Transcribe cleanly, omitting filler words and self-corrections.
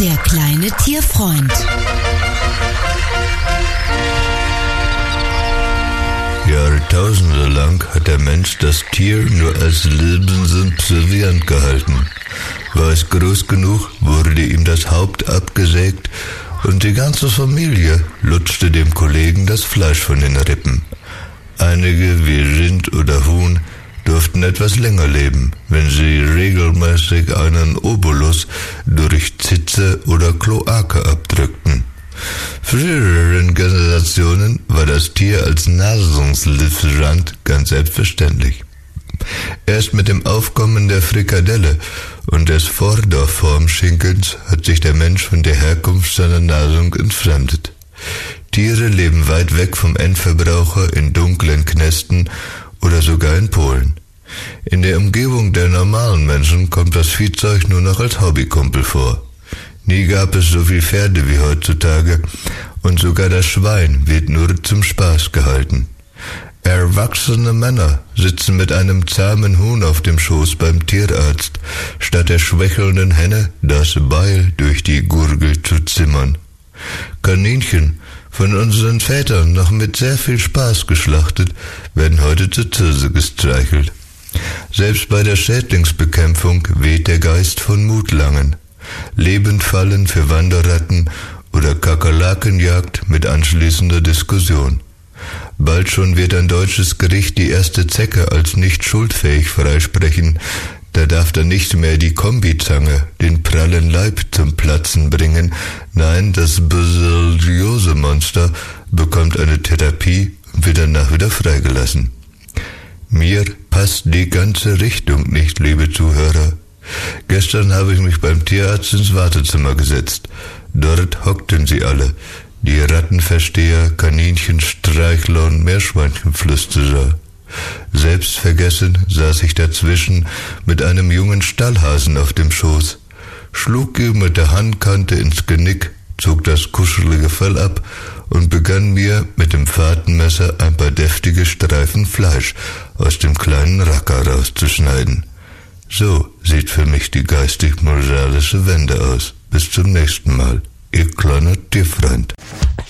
Der kleine Tierfreund. Jahrtausende lang hat der Mensch das Tier nur als Lebenssubservient gehalten. War es groß genug, wurde ihm das Haupt abgesägt und die ganze Familie lutschte dem Kollegen das Fleisch von den Rippen. Einige wie Rind oder Huhn durften etwas länger leben, wenn sie regelmäßig einen Obolus durch Zitze oder Kloake abdrückten. Früheren Generationen war das Tier als Nahrungslieferant ganz selbstverständlich. Erst mit dem Aufkommen der Frikadelle und des Vordorformschinkens hat sich der Mensch von der Herkunft seiner Nahrung entfremdet. Tiere leben weit weg vom Endverbraucher in dunklen Knästen oder sogar in Polen. In der Umgebung der normalen Menschen kommt das Viehzeug nur noch als Hobbykumpel vor. Nie gab es so viel Pferde wie heutzutage und sogar das Schwein wird nur zum Spaß gehalten. Erwachsene Männer sitzen mit einem zahmen Huhn auf dem Schoß beim Tierarzt, statt der schwächelnden Henne das Beil durch die Gurgel zu zimmern. Kaninchen, von unseren Vätern noch mit sehr viel Spaß geschlachtet, werden heute zur Zirse gestreichelt. Selbst bei der Schädlingsbekämpfung weht der Geist von Mutlangen. Lebendfallen für Wanderratten oder Kakerlakenjagd mit anschließender Diskussion. Bald schon wird ein deutsches Gericht die erste Zecke als nicht schuldfähig freisprechen. Da darf dann nicht mehr die Kombizange den prallen Leib zum Platzen bringen. Nein, das Borreliose-Monster bekommt eine Therapie und wird danach wieder freigelassen. Mir passt die ganze Richtung nicht, liebe Zuhörer. Gestern habe ich mich beim Tierarzt ins Wartezimmer gesetzt. Dort hockten sie alle. Die Rattenversteher, Kaninchenstreichler und Meerschweinchenflüsterer. Selbstvergessen saß ich dazwischen mit einem jungen Stallhasen auf dem Schoß, schlug ihm mit der Handkante ins Genick, zog das kuschelige Fell ab und begann mir mit dem Fahrtenmesser ein paar deftige Streifen Fleisch aus dem kleinen Racker rauszuschneiden. So sieht für mich die geistig-moralische Wende aus. Bis zum nächsten Mal, Ihr kleiner Tierfreund.